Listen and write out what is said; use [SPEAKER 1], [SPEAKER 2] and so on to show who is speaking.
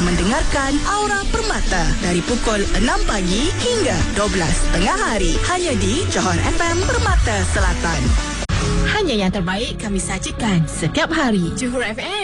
[SPEAKER 1] mendengarkan Aura Permata dari pukul 6 pagi hingga 12 tengah hari. Hanya di Johor FM Permata Selatan.
[SPEAKER 2] Hanya yang terbaik kami sajikan setiap hari.
[SPEAKER 3] Johor FM.